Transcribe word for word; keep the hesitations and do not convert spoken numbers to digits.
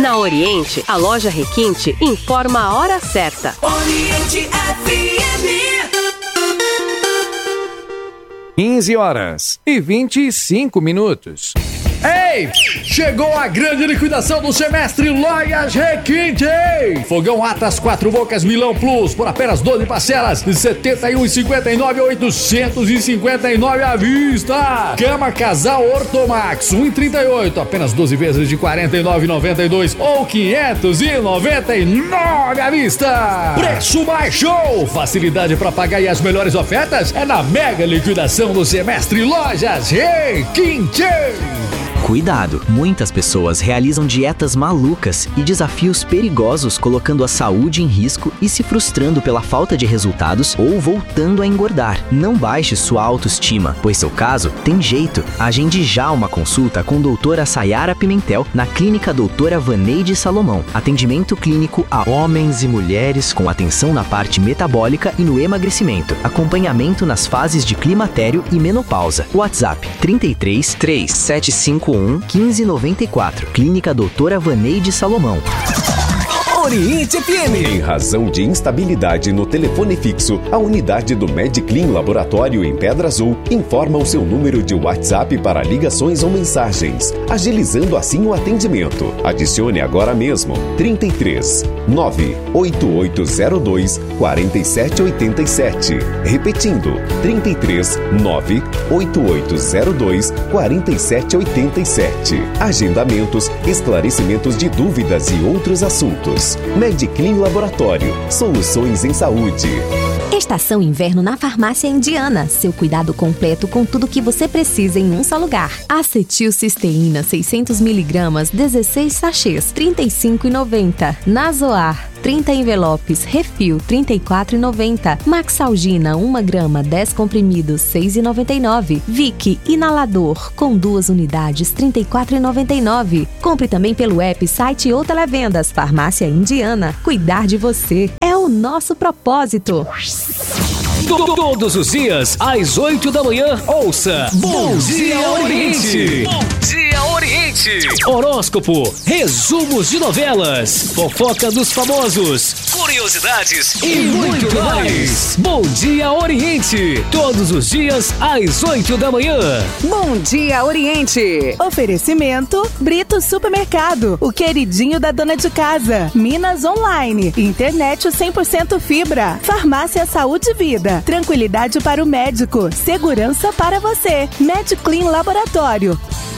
Na Oriente, a loja Requinte informa a hora certa. Oriente F M. quinze horas e vinte e cinco minutos. Ei! Chegou a grande liquidação do semestre Lojas Requinte! Fogão Atlas quatro bocas Milão Plus por apenas doze parcelas de setenta e um reais e cinquenta e nove centavos a oitocentos e cinquenta e nove reais à vista. Cama Casal Ortomax um real e trinta e oito centavos, apenas doze vezes de quarenta e nove reais e noventa e dois centavos ou quinhentos e noventa e nove reais à vista. Preço baixou! Facilidade para pagar e as melhores ofertas é na mega liquidação do semestre Lojas Requinte! Cuidado! Muitas pessoas realizam dietas malucas e desafios perigosos, colocando a saúde em risco e se frustrando pela falta de resultados ou voltando a engordar. Não baixe sua autoestima, pois seu caso tem jeito. Agende já uma consulta com doutora Sayara Pimentel na Clínica Doutora Vaneide Salomão. Atendimento clínico a homens e mulheres com atenção na parte metabólica e no emagrecimento. Acompanhamento nas fases de climatério e menopausa. WhatsApp trinta e três, três sete cinco um, um cinco nove quatro. Clínica Doutora Vaneide Salomão. Oriente F M. Em razão de instabilidade no telefone fixo, a unidade do Mediclin Laboratório em Pedra Azul informa o seu número de WhatsApp para ligações ou mensagens, agilizando assim o atendimento. Adicione agora mesmo trinta e três, nove oito oito zero dois, quatro sete oito sete. Repetindo, trinta e três, nove oito oito zero dois, quatro sete oito sete. Agendamentos, esclarecimentos de dúvidas e outros assuntos. Mediclin Laboratório. Soluções em saúde. Estação Inverno na Farmácia Indiana. Seu cuidado completo com tudo que você precisa em um só lugar. Acetilcisteína seiscentos miligramas, dezesseis sachês, trinta e cinco reais e noventa centavos. Nazoar, trinta envelopes, refil, trinta e quatro reais e noventa centavos. Maxalgina, uma grama, dez comprimidos, seis reais e noventa e nove centavos. Vic, inalador, com duas unidades, trinta e quatro reais e noventa e nove centavos. Compre também pelo app, site ou televendas. Farmácia Indiana. Cuidar de você é o nosso propósito. Todos os dias, às oito da manhã, ouça Bom Dia Oriente. Bom Dia Oriente. Horóscopo, resumos de novelas, fofoca dos famosos, curiosidades e muito mais. Bom Dia Oriente. Todos os dias, às oito da manhã. Bom Dia Oriente. Oferecimento Brito Supermercado, o queridinho da dona de casa. Minas Online, internet cem por cento fibra. Farmácia Saúde e Vida. Tranquilidade para o médico, segurança para você. Mediclin Laboratório.